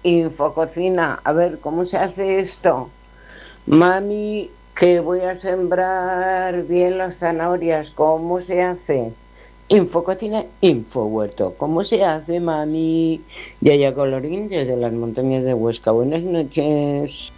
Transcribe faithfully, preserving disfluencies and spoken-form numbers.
Infococina, a ver, ¿cómo se hace esto? Mami, que voy a sembrar bien las zanahorias, ¿cómo se hace? Infococina, Infohuerto, ¿cómo se hace, mami? Yaya Colorín, desde las montañas de Huesca. Buenas noches.